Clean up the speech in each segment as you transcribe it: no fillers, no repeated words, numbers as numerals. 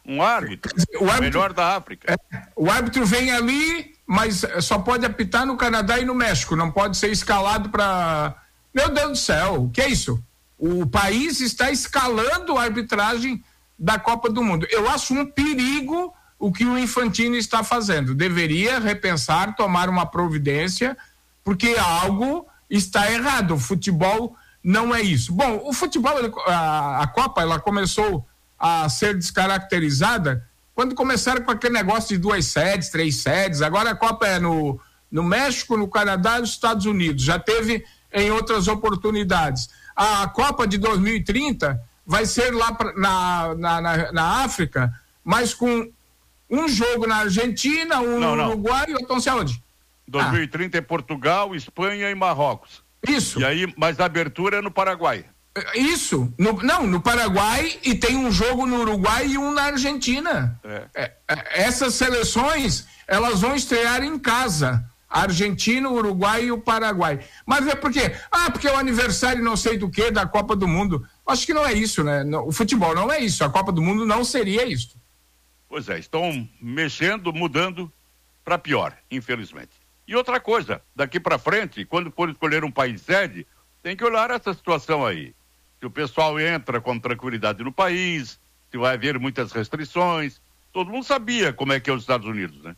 Um árbitro, o melhor da África. O árbitro vem ali, mas só pode apitar no Canadá e no México, não pode ser escalado para... Meu Deus do céu, o que é isso? O país está escalando a arbitragem da Copa do Mundo. Eu acho um perigo o que o Infantino está fazendo. Deveria repensar, tomar uma providência, porque algo está errado. O futebol não é isso. Bom, o futebol, a Copa, ela começou a ser descaracterizada quando começaram com aquele negócio de 2 sedes, 3 sedes. Agora a Copa é no México, no Canadá e nos Estados Unidos. Já teve em outras oportunidades. A Copa de 2030 vai ser lá na África, mas com um jogo na Argentina, no Uruguai e outro não sei onde. 2030 é Portugal, Espanha e Marrocos. Isso. E aí, mas a abertura é no Paraguai. Isso. No Paraguai, e tem um jogo no Uruguai e um na Argentina. Essas seleções, elas vão estrear em casa. A Argentina, o Uruguai e o Paraguai. Mas é por quê? Porque é o aniversário não sei do que da Copa do Mundo. Acho que não é isso, né? O futebol não é isso. A Copa do Mundo não seria isso. Pois é, estão mexendo, mudando para pior, infelizmente. E outra coisa, daqui para frente, quando for escolher um país sede, tem que olhar essa situação aí. Se o pessoal entra com tranquilidade no país, se vai haver muitas restrições. Todo mundo sabia como é que é os Estados Unidos, né?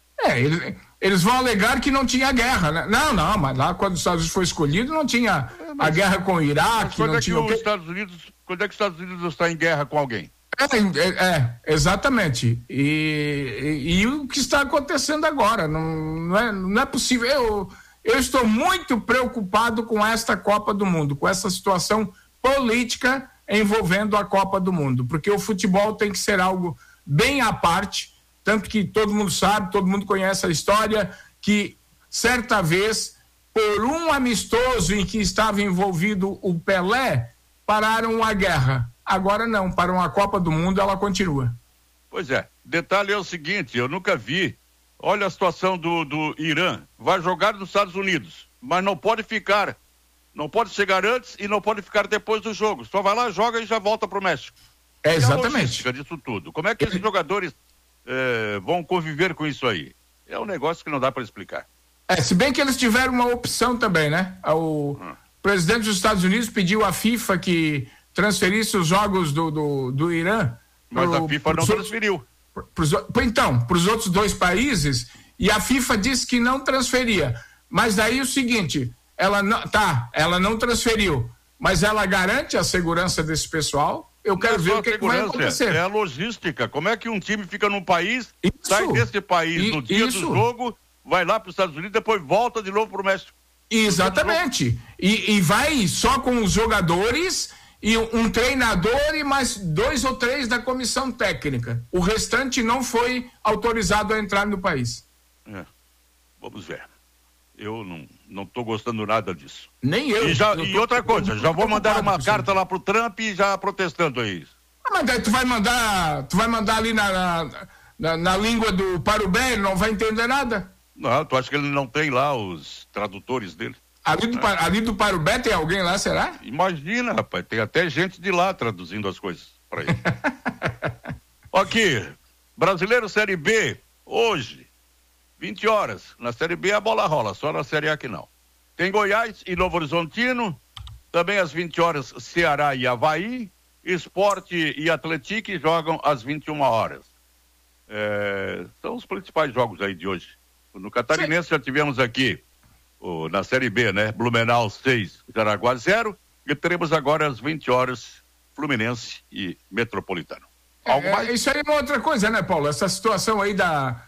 Eles vão alegar que não tinha guerra, né? Não, mas lá quando os Estados Unidos foi escolhido não tinha a guerra com o Iraque, não tinha o quê? Quando é que os Estados Unidos está em guerra com alguém? Exatamente. E o que está acontecendo agora, não é possível. Eu estou muito preocupado com esta Copa do Mundo, com essa situação política envolvendo a Copa do Mundo, porque o futebol tem que ser algo bem à parte. Tanto que todo mundo sabe, todo mundo conhece a história, que certa vez, por um amistoso em que estava envolvido o Pelé, pararam a guerra. Agora não, para uma Copa do Mundo ela continua. Pois é, detalhe é o seguinte, eu nunca vi, olha a situação do Irã, vai jogar nos Estados Unidos, mas não pode chegar antes e não pode ficar depois do jogo, só vai lá, joga e já volta pro México. Exatamente. É disso tudo. Como é que esses jogadores vão conviver com isso aí? É um negócio que não dá para explicar. Se bem que eles tiveram uma opção também, né? O presidente dos Estados Unidos pediu à FIFA que transferisse os jogos do Irã. Mas a FIFA não transferiu. Para os outros 2 países, e a FIFA disse que não transferia. Mas daí o seguinte, ela não transferiu, mas ela garante a segurança desse pessoal. Eu quero ver o que vai acontecer. É a logística. Como é que um time fica num país, sai desse país no dia do jogo, vai lá para os Estados Unidos, depois volta de novo para o México? Exatamente. E vai só com os jogadores e um treinador e mais 2 ou 3 da comissão técnica. O restante não foi autorizado a entrar no país. Vamos ver. Eu não estou gostando nada disso. Nem eu. E outra coisa, já vou mandar uma carta lá pro Trump e já protestando aí. Mas daí tu vai mandar ali na língua do Parubé, ele não vai entender nada? Não, tu acha que ele não tem lá os tradutores dele? Ali do Parubé tem alguém lá, será? Imagina, rapaz, tem até gente de lá traduzindo as coisas para ele. Aqui, Brasileiro Série B, hoje, 20 horas. Na Série B a bola rola, só na Série A que não. Tem Goiás e Novo Horizontino, também às 20 horas Ceará e Avaí, Sport e Atlético jogam às 21 horas. São os principais jogos aí de hoje. No Catarinense já tivemos aqui, na Série B, né? Blumenau 6, Jaraguá 0, e teremos agora às 20 horas Fluminense e Metropolitano. Algo mais? Isso aí é uma outra coisa, né, Paulo? Essa situação aí da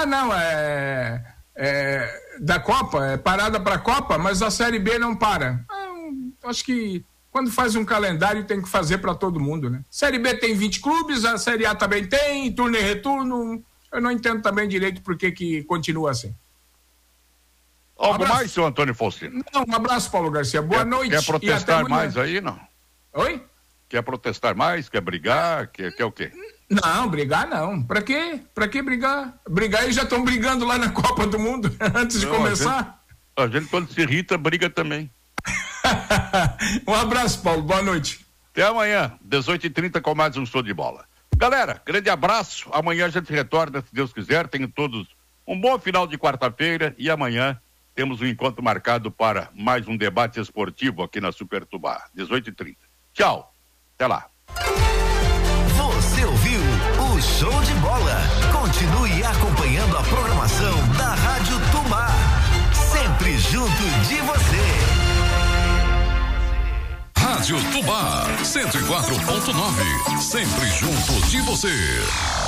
Copa, é parada para a Copa, mas a Série B não para. Acho que quando faz um calendário tem que fazer para todo mundo, né? Série B tem 20 clubes, a Série A também tem, turno e retorno. Eu não entendo também direito por que continua assim. Algo mais, seu Antônio Faustino? Não, um abraço, Paulo Garcia. Boa noite. Quer protestar mais aí, não? Oi? Quer protestar mais? Quer brigar? Quer o quê? Não, brigar não. Pra quê? Pra que brigar? Brigar, eles já estão brigando lá na Copa do Mundo, antes de começar. A gente quando se irrita, briga também. Um abraço, Paulo. Boa noite. Até amanhã, 18h30, com mais um Show de Bola. Galera, grande abraço. Amanhã a gente retorna, se Deus quiser. Tenham todos um bom final de quarta-feira e amanhã temos um encontro marcado para mais um debate esportivo aqui na Super Tubá, 18h30. Tchau. Até lá. Você ouviu o Show de Bola. Continue acompanhando a programação da Rádio Tubá. Sempre junto de você. Rádio Tubá 104.9. Sempre junto de você.